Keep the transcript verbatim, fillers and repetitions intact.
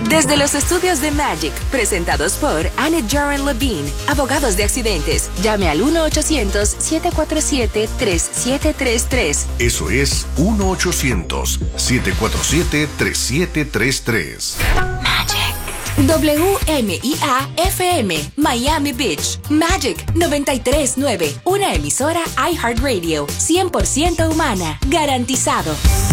Desde los estudios de Magic, presentados por Annette Jaren Levine, abogados de accidentes. Llame al uno ochocientos, siete cuatro siete, tres siete tres tres. Eso es uno ochocientos, siete cuatro siete, tres siete tres tres. Magic. W M I A F M, Miami Beach. Magic noventa y tres punto nueve, una emisora iHeartRadio, cien por ciento humana, garantizado.